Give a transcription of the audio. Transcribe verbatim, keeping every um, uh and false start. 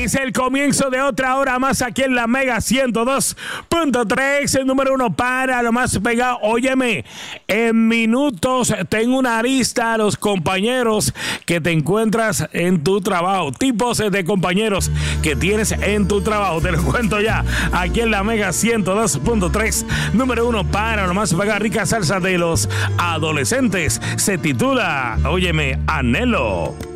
Es el comienzo de otra hora más aquí en la Mega ciento dos punto tres, el número uno para lo más pegado. Óyeme, en minutos tengo una lista a los compañeros que te encuentras en tu trabajo, tipos de compañeros que tienes en tu trabajo. Te lo cuento ya aquí en la Mega ciento dos punto tres, número uno para lo más pegado. Rica salsa de los adolescentes se titula, óyeme, Anhelo.